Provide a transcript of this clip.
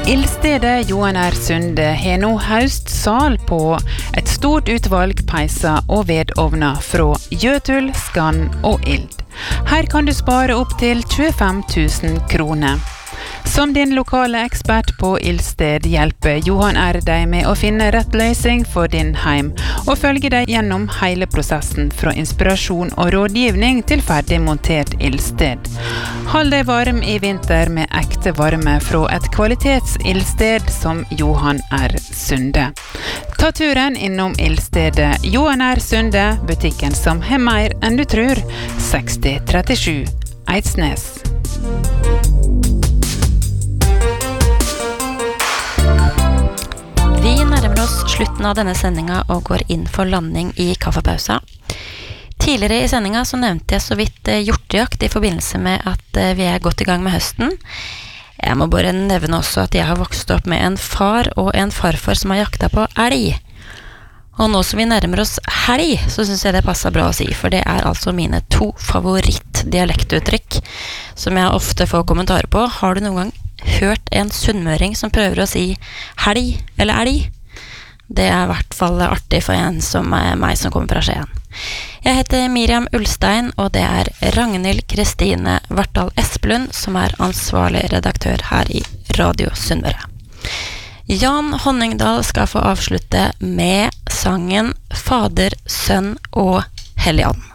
Ildstedet Johan R. Sunde har nå høstsal på et stort utvalg peiser og vedovner fra Jøtul, Skann og Ild. Her kan du spare opp til 25 000 kroner. Som din lokale ekspert på Ildsted hjelper Johan R. deg med å finne rett løsning for din heim, og følge deg gjennom hele prosessen fra inspirasjon og rådgivning til ferdig montert ildsted. Hold deg varm i vinter med ekte varme fra et kvalitets-ildsted som Johan R. Sunde. Ta turen innom Ildstedet Johan R. Sunde, butikken som har mer enn du tror, 6037 Eidsnes. Vi nærmer oss slutten av denne sendinga og går inn for landing i kaffepausa. Tidligere i sendinga så nevnte jeg så vidt hjortejakt i forbindelse med at vi er godt i gang med høsten. Jeg må bare nevne også at jeg har vokst opp med en far og en farfar som har jakta på elg. Og nå som vi nærmer oss helg, så synes jeg det passer bra å si, for det er altså mine 2 favorittdialektuttrykk som jeg ofte får kommentarer på. Har du noen gang hørt en sunnmøring som prøver å si helg eller elg? Det er i hvert fall artig for en som meg som kommer fra Skien. Jeg heter Miriam Ulstein, og det er Ragnhild Kristine Vartdal Esplund som er ansvarlig redaktør her i Radio Sunnmøre. Jan Honningdal skal få avslutte med sangen Fader, Sønn og Helligånd.